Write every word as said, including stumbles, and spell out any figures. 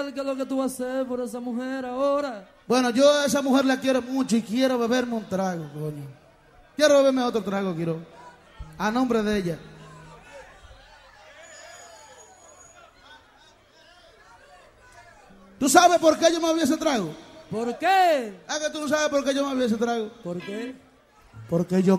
¿Qué es lo que tú vas a hacer por esa mujer ahora? Bueno, yo a esa mujer la quiero mucho y quiero beberme un trago, coño. Quiero beberme otro trago, quiero. A nombre de ella. ¿Tú sabes por qué yo me bebí ese trago? ¿Por qué? Es que tú no sabes por qué yo me bebí ese trago. ¿Por qué? Porque yo